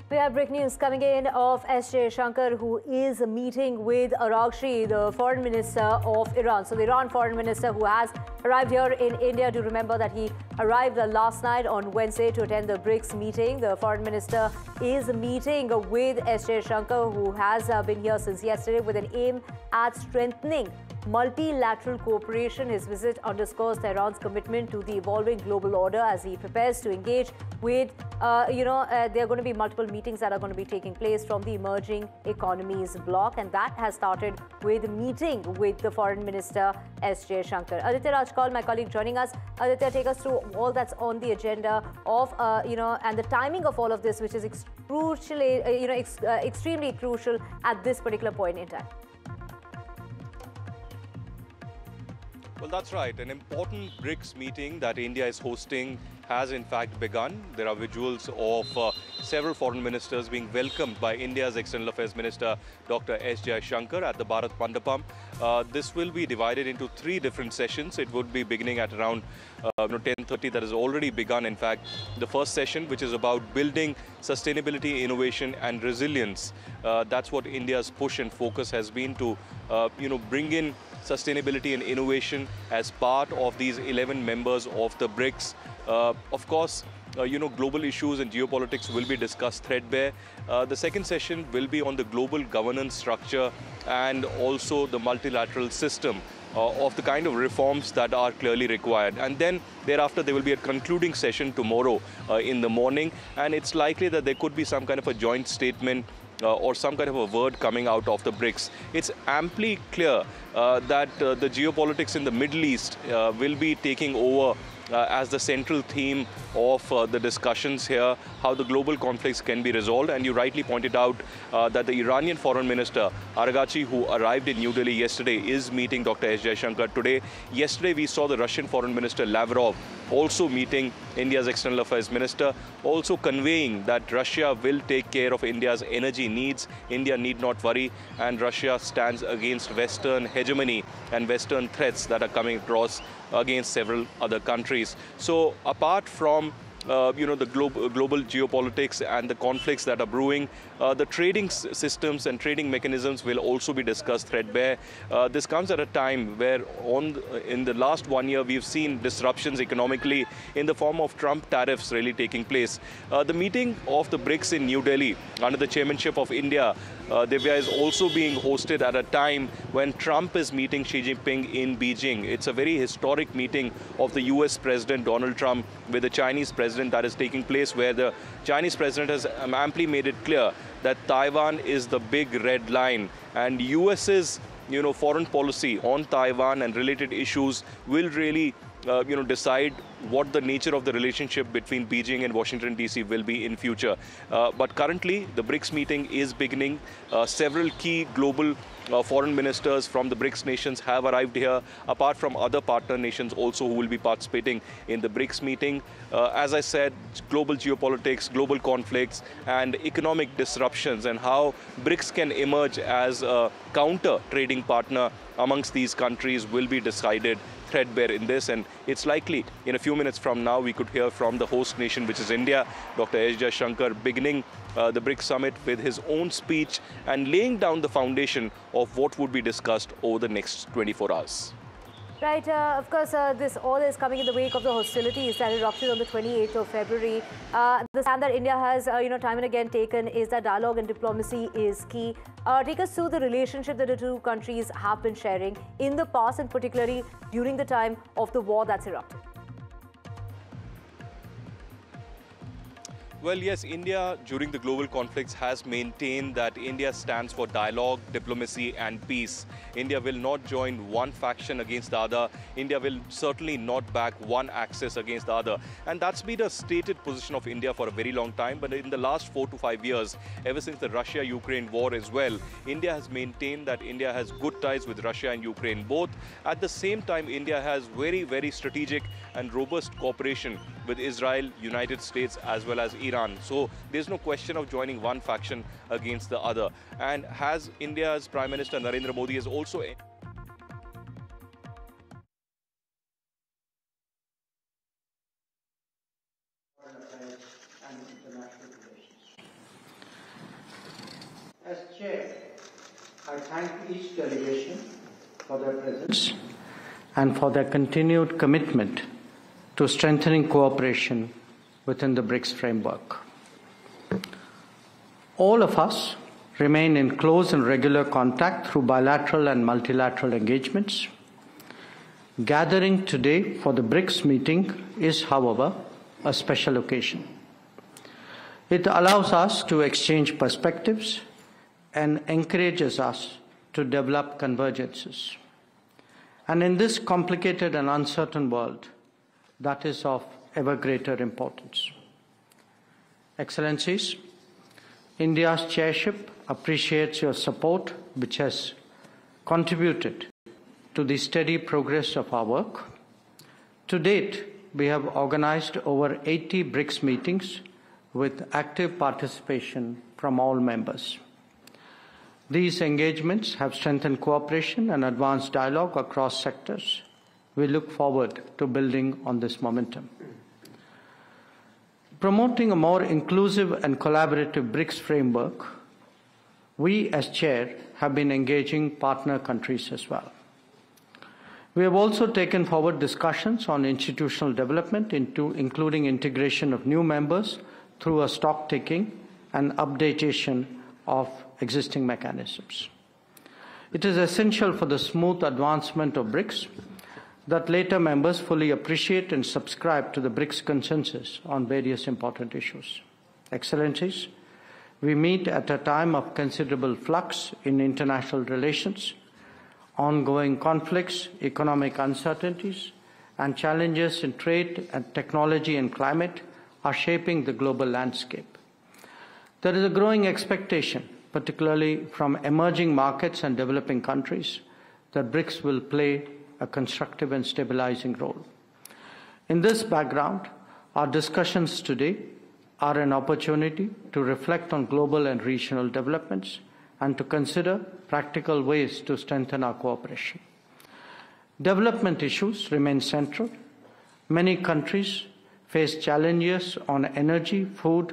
We have breaking news coming in of S. Jaishankar, who is meeting with Araghchi, the foreign minister of Iran. So the Iran foreign minister who has arrived here in India. Do remember that he arrived last night on Wednesday to attend the BRICS meeting. The foreign minister is meeting with S. Jaishankar, who has been here since yesterday with an aim at strengthening multilateral cooperation. His visit underscores Tehran's commitment to the evolving global order as he prepares to engage with, there are going to be multiple meetings that are going to be taking place from the emerging economies bloc, and that has started with a meeting with the foreign minister S. Jaishankar. Aditya Rajkal, my colleague, joining us. Aditya, take us through all that's on the agenda of, and the timing of all of this, which is extremely crucial at this particular point in time. Well, that's right. An important BRICS meeting that India is hosting has in fact begun. There are visuals of several foreign ministers being welcomed by India's External Affairs Minister, Dr. S. Jaishankar, at the Bharat Mandapam. This will be divided into three different sessions. It would be beginning at around 10:30. That has already begun, in fact. The first session, which is about building sustainability, innovation and resilience. That's what India's push and focus has been to, bring in sustainability and innovation as part of these 11 members of the BRICS. Of course, global issues and geopolitics will be discussed threadbare. The second session will be on the global governance structure and also the multilateral system of the kind of reforms that are clearly required. And then thereafter, there will be a concluding session tomorrow in the morning. And it's likely that there could be some kind of a joint statement or some kind of a word coming out of the BRICS. It's amply clear that the geopolitics in the Middle East will be taking over as the central theme of the discussions here, how the global conflicts can be resolved. And you rightly pointed out that the Iranian foreign minister, Araghchi, who arrived in New Delhi yesterday, is meeting Dr. S. Jaishankar today. Yesterday, we saw the Russian foreign minister, Lavrov, also meeting India's external affairs minister, also conveying that Russia will take care of India's energy needs. India need not worry, and Russia stands against Western hegemony and Western threats that are coming across against several other countries. So apart from the global geopolitics and the conflicts that are brewing, the trading systems and trading mechanisms will also be discussed threadbare. This comes at a time where in the last 1 year, we've seen disruptions economically in the form of Trump tariffs really taking place. The meeting of the BRICS in New Delhi under the chairmanship of India, Divya, is also being hosted at a time when Trump is meeting Xi Jinping in Beijing. It's a very historic meeting of the US President Donald Trump with the Chinese President that is taking place, where the Chinese President has amply made it clear that Taiwan is the big red line, and US's foreign policy on Taiwan and related issues will really decide what the nature of the relationship between Beijing and Washington, D.C. will be in future. But currently, the BRICS meeting is beginning. Several key global foreign ministers from the BRICS nations have arrived here, apart from other partner nations also who will be participating in the BRICS meeting. As I said, global geopolitics, global conflicts, and economic disruptions, and how BRICS can emerge as a counter trading partner amongst these countries will be decided threadbare in this. And it's likely in a few minutes from now we could hear from the host nation, which is India, Dr. S. Jaishankar, beginning the BRICS summit with his own speech and laying down the foundation of what would be discussed over the next 24 hours. Right, of course, this all is coming in the wake of the hostilities that erupted on the 28th of February. The stand that India has, time and again taken is that dialogue and diplomacy is key. Take us through the relationship that the two countries have been sharing in the past, and particularly during the time of the war that's erupted. Well, yes, India during the global conflicts has maintained that India stands for dialogue, diplomacy and peace. India will not join one faction against the other. India will certainly not back one axis against the other. And that's been a stated position of India for a very long time. But in the last 4 to 5 years, ever since the Russia-Ukraine war as well, India has maintained that India has good ties with Russia and Ukraine both. At the same time, India has very, very strategic and robust cooperation with Israel, United States, as well as Iran. So there's no question of joining one faction against the other. And has India's Prime Minister Narendra Modi has also thank each delegation for their presence and for their continued commitment to strengthening cooperation within the BRICS framework. All of us remain in close and regular contact through bilateral and multilateral engagements. Gathering today for the BRICS meeting is, however, a special occasion. It allows us to exchange perspectives and encourages us to develop convergences. And in this complicated and uncertain world, that is of ever greater importance. Excellencies, India's chairship appreciates your support, which has contributed to the steady progress of our work. To date, we have organized over 80 BRICS meetings with active participation from all members. These engagements have strengthened cooperation and advanced dialogue across sectors. We look forward to building on this momentum. Promoting a more inclusive and collaborative BRICS framework, we as chair have been engaging partner countries as well. We have also taken forward discussions on institutional development, including integration of new members through a stock taking and updatation of existing mechanisms. It is essential for the smooth advancement of BRICS that later members fully appreciate and subscribe to the BRICS consensus on various important issues. Excellencies, we meet at a time of considerable flux in international relations. Ongoing conflicts, economic uncertainties, and challenges in trade and technology and climate are shaping the global landscape. There is a growing expectation, particularly from emerging markets and developing countries, that BRICS will play a constructive and stabilizing role. In this background, our discussions today are an opportunity to reflect on global and regional developments and to consider practical ways to strengthen our cooperation. Development issues remain central. Many countries face challenges on energy, food,